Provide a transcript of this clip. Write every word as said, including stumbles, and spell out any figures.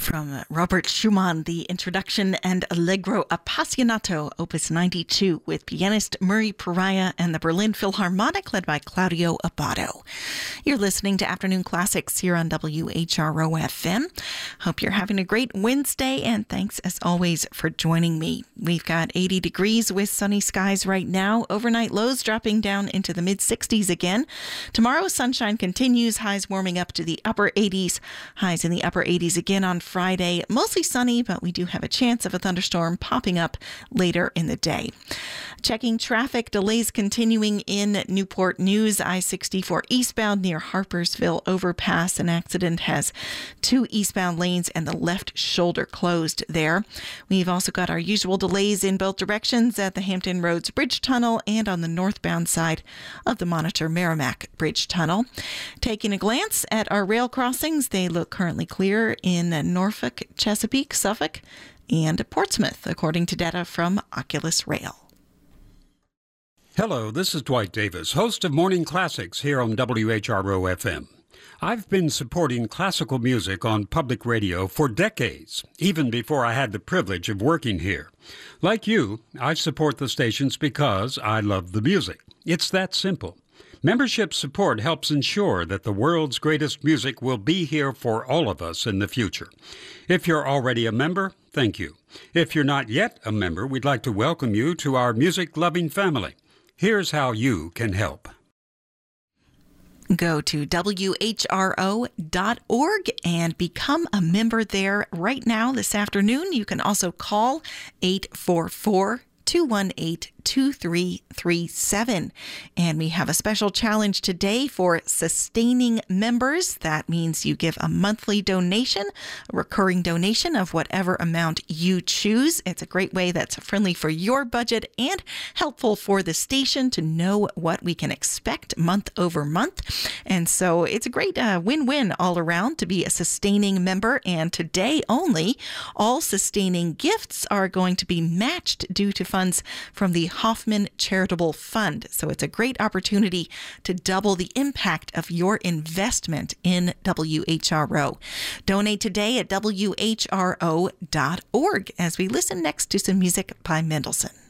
From Robert Schumann, the introduction, and Allegro Appassionato, Opus ninety-two, with pianist Murray Pariah and the Berlin Philharmonic, led by Claudio Abbado. You're listening to Afternoon Classics here on W H R O F M. Hope you're having a great Wednesday, and thanks as always for joining me. We've got eighty degrees with sunny skies right now. Overnight lows dropping down into the mid sixties again. Tomorrow, sunshine continues, highs warming up to the upper eighties, highs in the upper eighties again on Friday. Mostly sunny, but we do have a chance of a thunderstorm popping up later in the day. Checking traffic, delays continuing in Newport News, I sixty-four eastbound near Harpersville overpass. An accident has two eastbound lanes and the left shoulder closed there. We've also got our usual delays in both directions at the Hampton Roads Bridge Tunnel and on the northbound side of the Monitor Merrimack Bridge Tunnel. Taking a glance at our rail crossings, they look currently clear in Norfolk, Chesapeake, Suffolk, and Portsmouth, according to data from Oculus Rail. Hello, this is Dwight Davis, host of Morning Classics here on W H R O F M. I've been supporting classical music on public radio for decades, even before I had the privilege of working here. Like you, I support the stations because I love the music. It's that simple. Membership support helps ensure that the world's greatest music will be here for all of us in the future. If you're already a member, thank you. If you're not yet a member, we'd like to welcome you to our music-loving family. Here's how you can help. Go to W H R O dot org and become a member there right now this afternoon. You can also call eight four four, two one eight, two three three seven. And we have a special challenge today for sustaining members. That means you give a monthly donation, a recurring donation of whatever amount you choose. It's a great way that's friendly for your budget and helpful for the station to know what we can expect month over month. And so it's a great uh, win-win all around to be a sustaining member. And today only, all sustaining gifts are going to be matched due to funds from the Hoffman Charitable Fund. So it's a great opportunity to double the impact of your investment in W H R O. Donate today at W H R O dot org as we listen next to some music by Mendelssohn.